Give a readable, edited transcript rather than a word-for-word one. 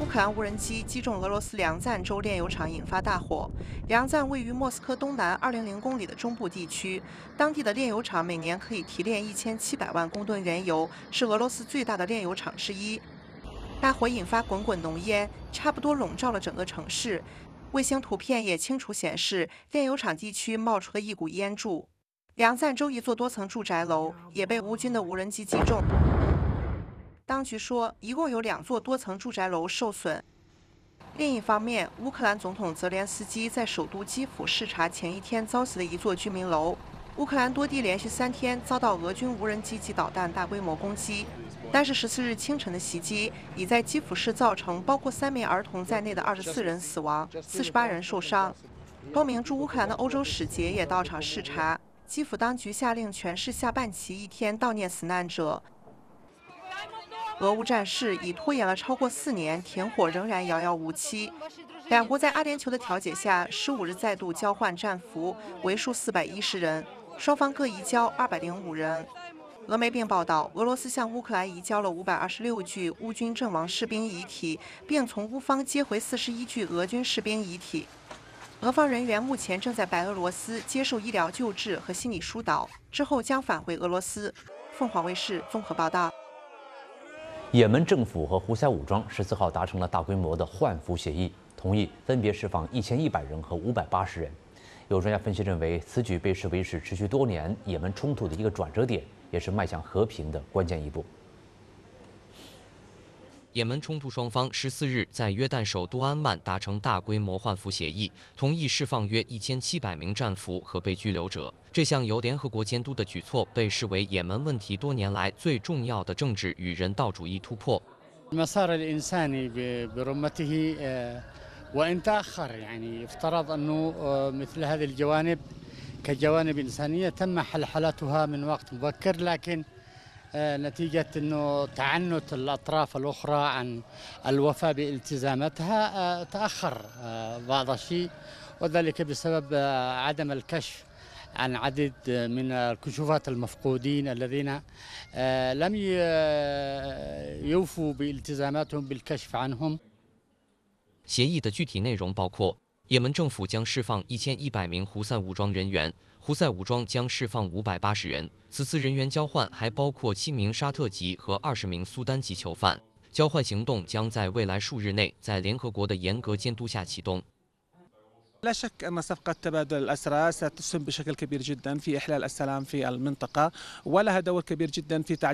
克兰无人机击中俄罗斯梁赞州炼油厂，引发大火。梁赞位于莫斯科东南200公里的中部地区，当地的炼油厂每年可以提炼1700万公吨原油，是俄罗斯最大的炼油厂之一。大火引发滚滚浓烟，差不多笼罩了整个城市。卫星图片也清楚显示，炼油厂地区冒出了一股烟柱。梁赞州一座多层住宅楼也被乌军的无人机击中。当局说，一共有2座多层住宅楼受损。另一方面，乌克兰总统泽连斯基在首都基辅视察前一天遭袭的一座居民楼。乌克兰多地连续3天遭到俄军无人机及导弹大规模攻击，但是14日清晨的袭击已在基辅市造成包括3名儿童在内的24人死亡，48人受伤。多名驻乌克兰的欧洲使节也到场视察。基辅当局下令全市下半旗1天悼念死难者。俄乌战事已拖延了超过4年，停火仍然遥遥无期。两国在阿联酋的调解下，15日再度交换战俘，为数410人，双方各移交205人。俄媒并报道，俄罗斯向乌克兰移交了526具乌军阵亡士兵遗体，并从乌方接回41具俄军士兵遗体。俄方人员目前正在白俄罗斯接受医疗救治和心理疏导，之后将返回俄罗斯。凤凰卫视综合报道。 也门政府和胡塞武装14号达成了大规模的换俘协议，同意分别释放1100人和580人。有专家分析认为，此举被视为是持续多年也门冲突的一个转折点，也是迈向和平的关键一步。 也门冲突双方14日在约旦首都安曼达成大规模换俘协议，同意释放约1700名战俘和被拘留者。这项由联合国监督的举措被视为也门问题多年来最重要的政治与人道主义突破。 المسار الإنساني برمته وإن تأخر يعني يفترض أنه مثل هذه الجوانب كجوانب إنسانية تم حلحلتها من وقت مبكر لكن نتيجة أنه تعنت الأطراف الأخرى عن الوفاء بالتزاماتها تأخر بعض الشيء وذلك بسبب عدم الكشف عن عدد من الكشوفات المفقودين الذين لم يوفوا بالتزاماتهم بالكشف عنهم。 协议的具体内容包括，也门政府将释放1100名胡塞武装人员，胡塞武装将释放580人。此次人员交换还包括7名沙特籍和20名苏丹籍囚犯。交换行动将在未来数日内在联合国的严格监督下启动。 لا شك أن صفقة تبادل الأسرى ستسهم بشكل كبير جدا في إحلال السلام في المنطقة ولها دور كبير جدا في